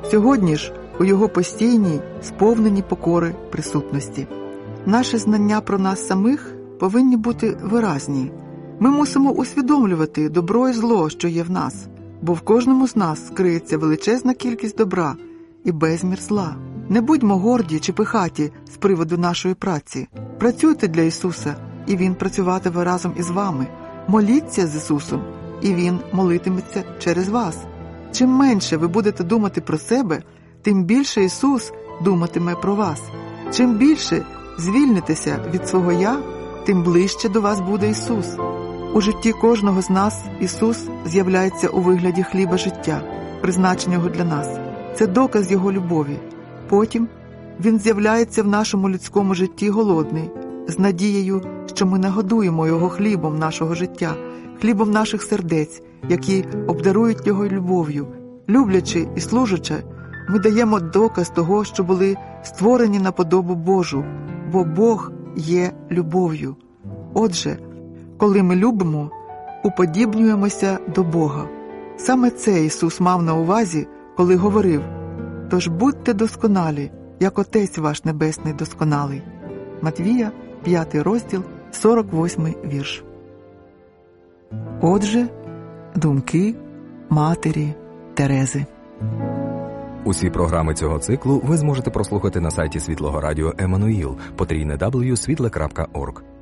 Сьогодні ж у Його постійній, сповненій покори присутності. Наші знання про нас самих повинні бути виразні. Ми мусимо усвідомлювати добро і зло, що є в нас, бо в кожному з нас скриється величезна кількість добра і безмір зла. Не будьмо горді чи пихаті з приводу нашої праці. Працюйте для Ісуса, і Він працюватиме разом із вами. Моліться з Ісусом, і Він молитиметься через вас. Чим менше ви будете думати про себе, тим більше Ісус думатиме про вас. Чим більше звільнитеся від свого «я», тим ближче до вас буде Ісус. У житті кожного з нас Ісус з'являється у вигляді хліба життя, призначеного для нас. Це доказ Його любові. Потім Він з'являється в нашому людському житті голодний, з надією, що ми нагодуємо Його хлібом нашого життя, хлібом наших сердець, які обдарують Його любов'ю. Люблячи і служачи, ми даємо доказ того, що були створені на подобу Божу, бо Бог є любов'ю. Отже, коли ми любимо, уподібнюємося до Бога. Саме це Ісус мав на увазі, коли говорив: «Тож будьте досконалі, як Отець ваш Небесний досконалий». Матвія, 5 розділ, 48 вірш. Отже, думки матері Терези. Усі програми цього циклу ви зможете прослухати на сайті Світлого Радіо Еммануїл, www.світле.орг.